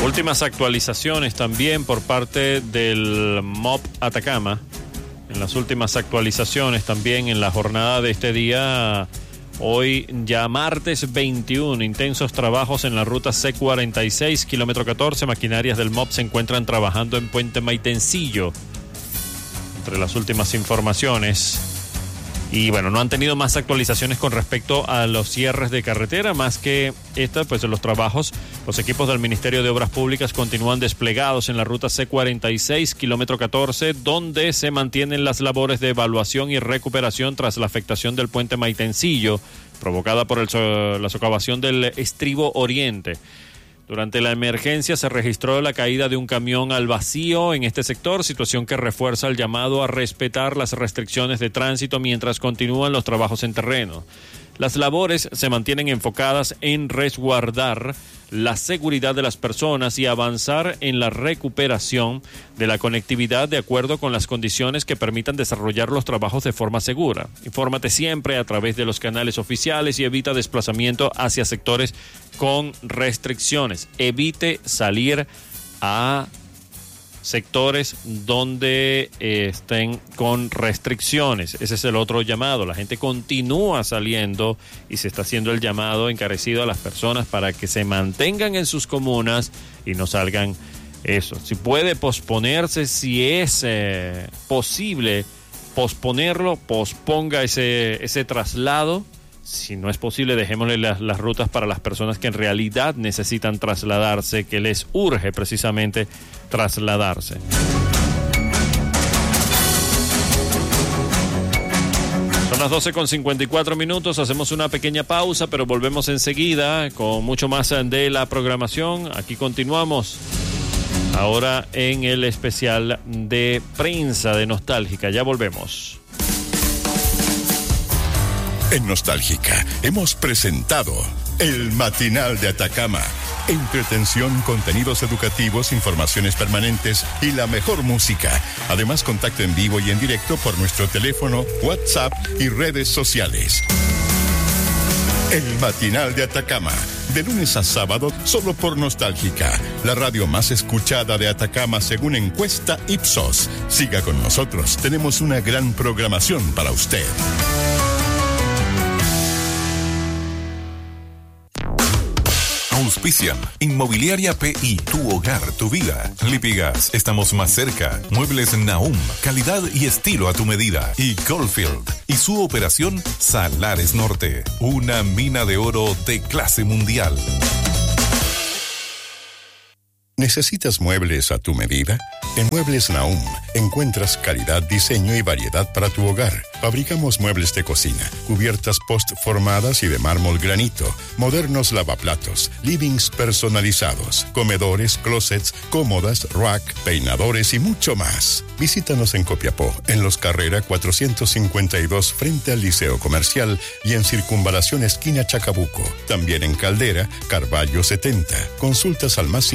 Últimas actualizaciones también por parte del MOP Atacama. En las últimas actualizaciones también en la jornada de este día, hoy ya martes 21, intensos trabajos en la ruta C46, kilómetro 14. Maquinarias del MOP se encuentran trabajando en Puente Maitencillo. Entre las últimas informaciones. Y bueno, no han tenido más actualizaciones con respecto a los cierres de carretera, más que esta, pues de los trabajos. Los equipos del Ministerio de Obras Públicas continúan desplegados en la ruta C46, kilómetro 14, donde se mantienen las labores de evaluación y recuperación tras la afectación del puente Maitencillo, provocada por la socavación del estribo oriente. Durante la emergencia se registró la caída de un camión al vacío en este sector, situación que refuerza el llamado a respetar las restricciones de tránsito mientras continúan los trabajos en terreno. Las labores se mantienen enfocadas en resguardar la seguridad de las personas y avanzar en la recuperación de la conectividad de acuerdo con las condiciones que permitan desarrollar los trabajos de forma segura. Infórmate siempre a través de los canales oficiales y evita desplazamiento hacia sectores con restricciones. Evite salir a sectores donde estén con restricciones. Ese es el otro llamado. La gente continúa saliendo y se está haciendo el llamado encarecido a las personas para que se mantengan en sus comunas y no salgan eso. Si puede posponerse, si es posible posponerlo, posponga ese traslado. Si no es posible, dejémosle las rutas para las personas que en realidad necesitan trasladarse, que les urge precisamente trasladarse. Son las 12:54, hacemos una pequeña pausa, pero volvemos enseguida con mucho más de la programación. Aquí continuamos, ahora en el especial de prensa de Nostálgica. Ya volvemos. En Nostálgica hemos presentado El Matinal de Atacama. Entretención, contenidos educativos, informaciones permanentes y la mejor música. Además, contacto en vivo y en directo por nuestro teléfono, WhatsApp y redes sociales. El Matinal de Atacama, de lunes a sábado, solo por Nostálgica, la radio más escuchada de Atacama según encuesta Ipsos. Siga con nosotros, tenemos una gran programación para usted. Auspician Inmobiliaria PI, tu hogar, tu vida. Lipigas, estamos más cerca. Muebles Nahum, calidad y estilo a tu medida. Y Goldfield y su operación Salares Norte, una mina de oro de clase mundial. ¿Necesitas muebles a tu medida? En Muebles Nahum encuentras calidad, diseño y variedad para tu hogar. Fabricamos muebles de cocina, cubiertas post-formadas y de mármol granito, modernos lavaplatos, livings personalizados, comedores, closets, cómodas, rack, peinadores y mucho más. Visítanos en Copiapó, en Los Carrera 452 frente al Liceo Comercial y en Circunvalación esquina Chacabuco. También en Caldera, Carballo 70. Consultas al más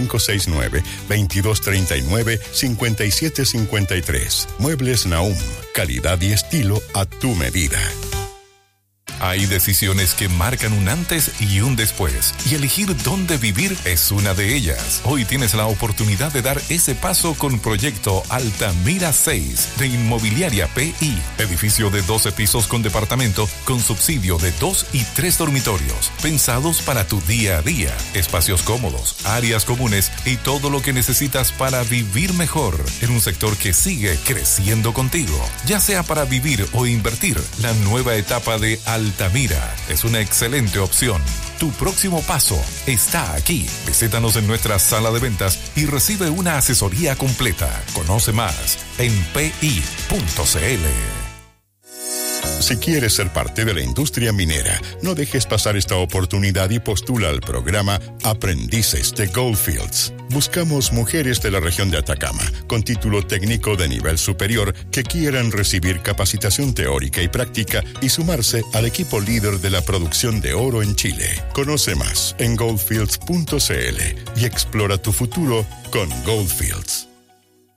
569-2239-5753. Muebles Nahum, calidad y estilo a tu medida. Hay decisiones que marcan un antes y un después, y elegir dónde vivir es una de ellas. Hoy tienes la oportunidad de dar ese paso con Proyecto Altamira 6 de Inmobiliaria PI. Edificio de 12 pisos con departamento, con subsidio de 2 y 3 dormitorios, pensados para tu día a día. Espacios cómodos, áreas comunes y todo lo que necesitas para vivir mejor en un sector que sigue creciendo contigo. Ya sea para vivir o invertir, la nueva etapa de Altamira es una excelente opción. Tu próximo paso está aquí. Visítanos en nuestra sala de ventas y recibe una asesoría completa. Conoce más en pi.cl. Si quieres ser parte de la industria minera, no dejes pasar esta oportunidad y postula al programa Aprendices de Goldfields. Buscamos mujeres de la región de Atacama con título técnico de nivel superior que quieran recibir capacitación teórica y práctica y sumarse al equipo líder de la producción de oro en Chile. Conoce más en goldfields.cl y explora tu futuro con Goldfields.